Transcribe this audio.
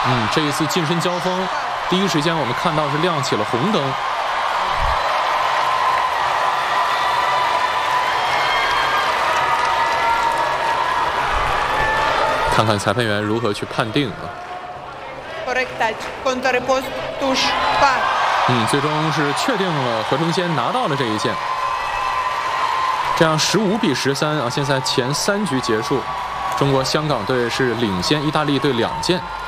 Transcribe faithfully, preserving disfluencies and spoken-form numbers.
嗯，这一次近身交锋，第一时间我们看到是亮起了红灯。看看裁判员如何去判定啊。嗯，最终是确定了何承先拿到了这一件。这样十五比十三啊，现在前三局结束，中国香港队是领先意大利队两件。